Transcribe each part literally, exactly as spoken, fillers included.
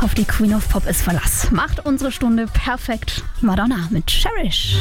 Auf die Queen of Pop ist Verlass. Macht unsere Stunde perfekt. Madonna mit Cherish.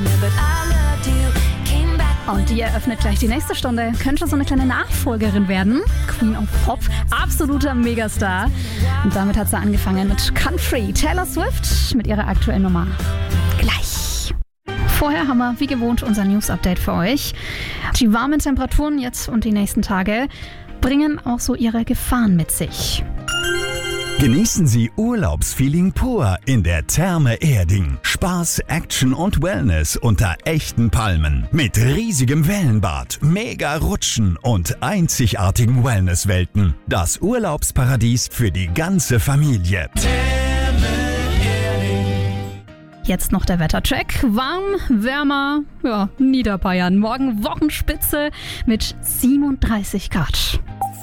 Und die eröffnet gleich die nächste Stunde. Könnte so eine kleine Nachfolgerin werden. Queen of Pop, absoluter Megastar. Und damit hat sie angefangen mit Country. Taylor Swift mit ihrer aktuellen Nummer. Gleich. Vorher haben wir wie gewohnt unser News-Update für euch. Die warmen Temperaturen jetzt und die nächsten Tage bringen auch so ihre Gefahren mit sich. Genießen Sie Urlaubsfeeling pur in der Therme Erding. Spaß, Action und Wellness unter echten Palmen. Mit riesigem Wellenbad, mega Rutschen und einzigartigen Wellnesswelten. Das Urlaubsparadies für die ganze Familie. Therme Erding. Jetzt noch der Wettercheck. Warm, wärmer, ja, Niederbayern. Morgen Wochenspitze mit siebenunddreißig Grad.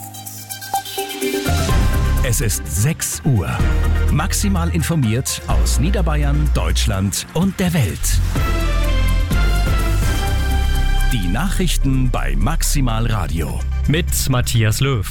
Es ist sechs Uhr. Maximal informiert aus Niederbayern, Deutschland und der Welt. Die Nachrichten bei Maximal Radio. Mit Matthias Löw.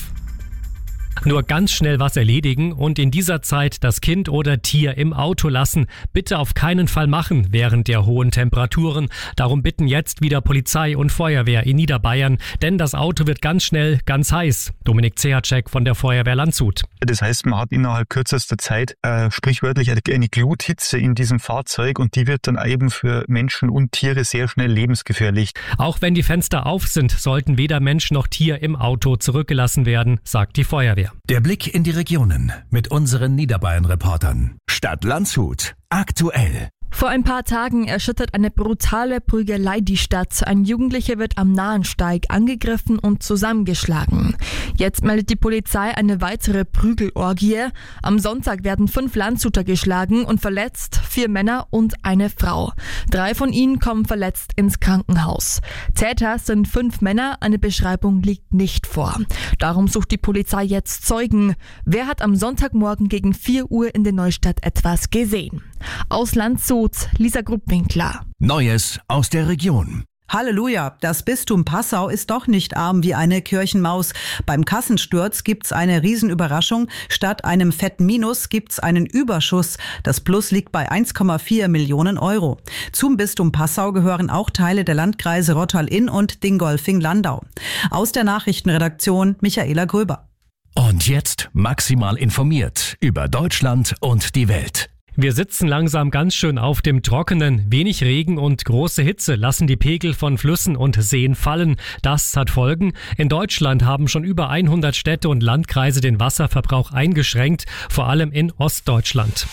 Nur ganz schnell was erledigen und in dieser Zeit das Kind oder Tier im Auto lassen. Bitte auf keinen Fall machen während der hohen Temperaturen. Darum bitten jetzt wieder Polizei und Feuerwehr in Niederbayern, denn das Auto wird ganz schnell ganz heiß. Dominik Zehacek von der Feuerwehr Landshut. Das heißt, man hat innerhalb kürzester Zeit äh, sprichwörtlich eine Gluthitze in diesem Fahrzeug und die wird dann eben für Menschen und Tiere sehr schnell lebensgefährlich. Auch wenn die Fenster auf sind, sollten weder Mensch noch Tier im Auto zurückgelassen werden, sagt die Feuerwehr. Der Blick in die Regionen mit unseren Niederbayern-Reportern. Stadt Landshut. Aktuell. Vor ein paar Tagen erschüttert eine brutale Prügelei die Stadt. Ein Jugendlicher wird am Nahensteig angegriffen und zusammengeschlagen. Jetzt meldet die Polizei eine weitere Prügelorgie. Am Sonntag werden fünf Landshuter geschlagen und verletzt, vier Männer und eine Frau. Drei von ihnen kommen verletzt ins Krankenhaus. Täter sind fünf Männer, eine Beschreibung liegt nicht vor. Darum sucht die Polizei jetzt Zeugen. Wer hat am Sonntagmorgen gegen vier Uhr in der Neustadt etwas gesehen? Aus Landshut, Lisa Gruppwinkler. Neues aus der Region. Halleluja, das Bistum Passau ist doch nicht arm wie eine Kirchenmaus. Beim Kassensturz gibt's eine Riesenüberraschung. Statt einem fetten Minus gibt's einen Überschuss. Das Plus liegt bei eins Komma vier Millionen Euro. Zum Bistum Passau gehören auch Teile der Landkreise Rottal-Inn und Dingolfing-Landau. Aus der Nachrichtenredaktion Michaela Gröber. Und jetzt maximal informiert über Deutschland und die Welt. Wir sitzen langsam ganz schön auf dem Trockenen. Wenig Regen und große Hitze lassen die Pegel von Flüssen und Seen fallen. Das hat Folgen. In Deutschland haben schon über hundert Städte und Landkreise den Wasserverbrauch eingeschränkt, vor allem in Ostdeutschland.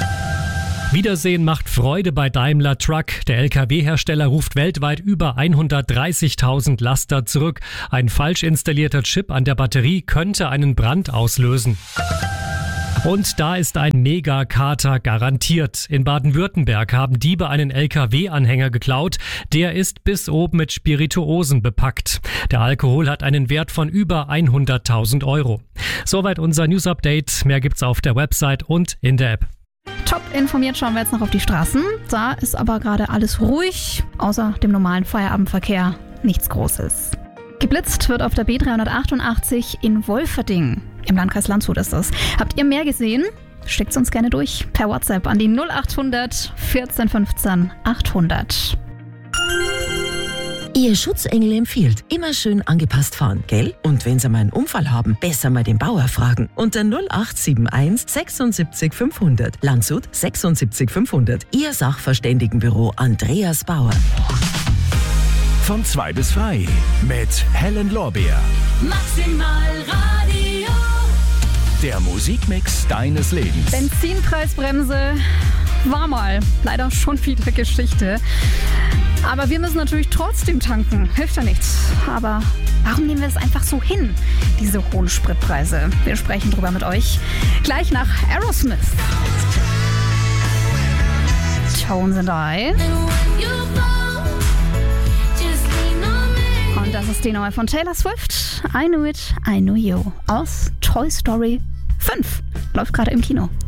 Wiedersehen macht Freude bei Daimler Truck. Der L K W-Hersteller ruft weltweit über hundertdreißigtausend Laster zurück. Ein falsch installierter Chip an der Batterie könnte einen Brand auslösen. Und da ist ein Megakater garantiert. In Baden-Württemberg haben Diebe einen L K W-Anhänger geklaut. Der ist bis oben mit Spirituosen bepackt. Der Alkohol hat einen Wert von über hunderttausend Euro. Soweit unser News-Update. Mehr gibt's auf der Website und in der App. Top informiert schauen wir jetzt noch auf die Straßen. Da ist aber gerade alles ruhig, außer dem normalen Feierabendverkehr nichts Großes. Geblitzt wird auf der B dreihundertachtundachtzig in Wolferding. Im Landkreis Landshut ist das. Habt ihr mehr gesehen? Schickt's uns gerne durch per WhatsApp an die null achthundert vierzehn fünfzehn achthundert. Ihr Schutzengel empfiehlt, immer schön angepasst fahren, gell? Und wenn Sie mal einen Unfall haben, besser mal den Bauer fragen. Unter null acht sieben eins sechsundsiebzig fünfhundert. Landshut sechsundsiebzig fünfhundert. Ihr Sachverständigenbüro Andreas Bauer. Von zwei bis frei mit Helen Lorbeer. Maximal Radio. Der Musikmix deines Lebens. Benzinpreisbremse war mal leider schon wieder Geschichte. Aber wir müssen natürlich trotzdem tanken. Hilft ja nichts. Aber warum nehmen wir es einfach so hin, diese hohen Spritpreise? Wir sprechen drüber mit euch. Gleich nach Aerosmith. Tones and I. Und das ist die neue von Taylor Swift. I Knew It, I Knew You. Aus Toy Story fünf. Läuft gerade im Kino.